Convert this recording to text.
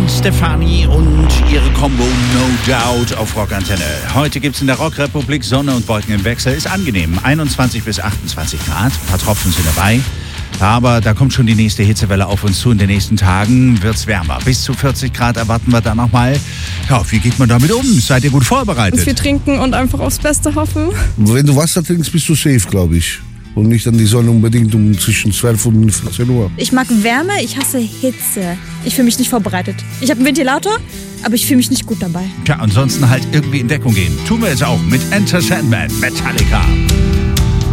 Stefani und ihre Combo No Doubt auf Rockantenne. Heute gibt's in der Rockrepublik Sonne und Wolken im Wechsel. Ist angenehm. 21 bis 28 Grad. Ein paar Tropfen sind dabei. Aber da kommt schon die nächste Hitzewelle auf uns zu. In den nächsten Tagen wird's wärmer. Bis zu 40 Grad erwarten wir dann nochmal. Ja, wie geht man damit um? Seid ihr gut vorbereitet? Viel trinken und einfach aufs Beste hoffen. Wenn du Wasser trinkst, bist du safe, glaube ich. Und nicht an die Sonne unbedingt um zwischen 12 und 14 Uhr. Ich mag Wärme, ich hasse Hitze. Ich fühle mich nicht vorbereitet. Ich habe einen Ventilator, aber ich fühle mich nicht gut dabei. Tja, ansonsten halt irgendwie in Deckung gehen. Tun wir jetzt auch mit Enter Sandman, Metallica.